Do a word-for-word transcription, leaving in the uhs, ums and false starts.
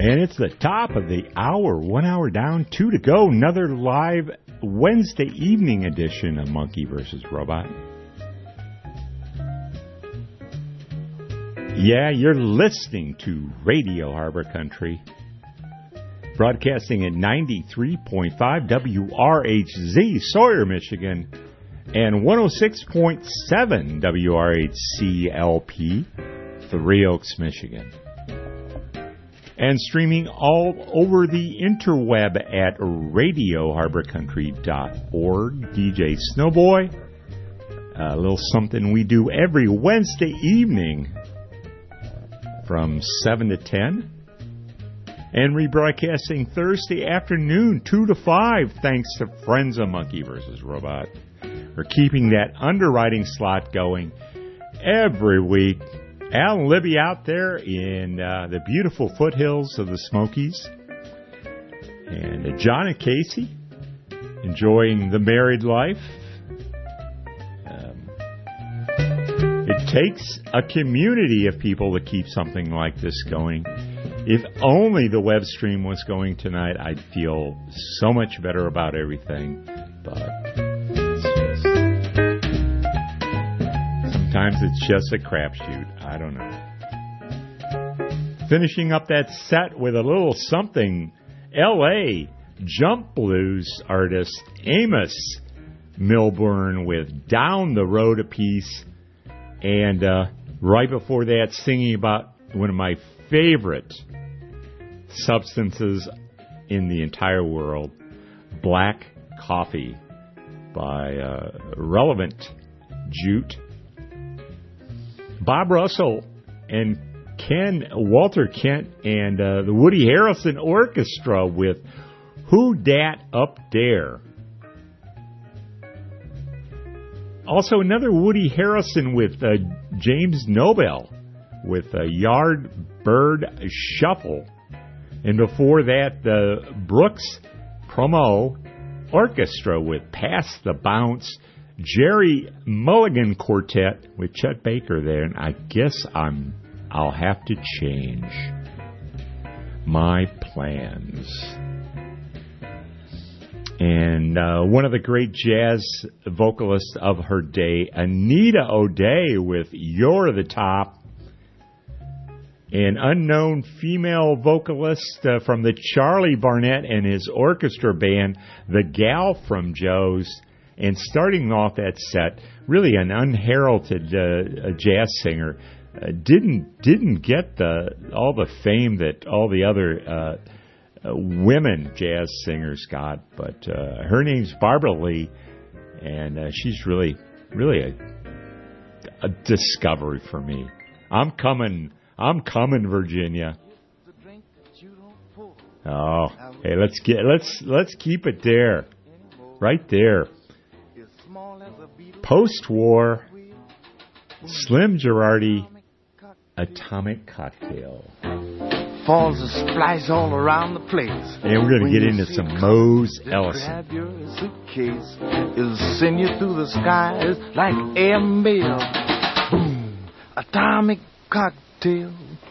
And it's the top of the hour. One hour down, two to go. Another live Wednesday evening edition of Monkey versus. Robot. Yeah, you're listening to Radio Harbor Country. Broadcasting at ninety-three point five W R H Z, Sawyer, Michigan. And one oh six point seven W R H C L P, Three Oaks, Michigan. And streaming all over the interweb at radio harbor country dot org. D J Snowboy, a little something we do every Wednesday evening from seven to ten. And rebroadcasting Thursday afternoon, two to five, thanks to Friends of Monkey versus. Robot. We're keeping that underwriting slot going every week. Al and Libby out there in uh, the beautiful foothills of the Smokies. And uh, John and Casey enjoying the married life. Um, it takes a community of people to keep something like this going. If only the web stream was going tonight, I'd feel so much better about everything. But it's just, sometimes it's just a crapshoot. I don't know. Finishing up that set with a little something. L A jump blues artist Amos Milburn with Down the Road a Piece. And uh, right before that, singing about one of my favorite substances in the entire world, Black Coffee by uh, Relevant Jute. Bob Russell and Ken, Walter Kent and uh, the Woody Harrelson Orchestra with Who Dat Up There. Also another Woody Harrelson with uh, James Nobel with a Yardbird Shuffle. And before that, the Brooks Promo Orchestra with Pass the Bounce. Jerry Mulligan Quartet with Chet Baker there. And I guess I'm, I'll have to change my plans. And uh, one of the great jazz vocalists of her day, Anita O'Day with You're the Top. An unknown female vocalist uh, from the Charlie Barnett and his orchestra band, The Gal from Joe's. And starting off that set, really an unheralded uh, jazz singer. Uh, didn't didn't get the all the fame that all the other uh, uh, women jazz singers got. But uh, her name's Barbara Lee, and uh, she's really, really a, a discovery for me. I'm coming... I'm coming, Virginia. Oh, hey, let's get let's let's keep it there, right there. Post-war, Slim Girardi, Atomic Cocktail. Falls a splice all around the place. And we're gonna get into some Mose Ellison. Grab your suitcase, it'll send you through the skies like air mail. Boom, atomic cocktail.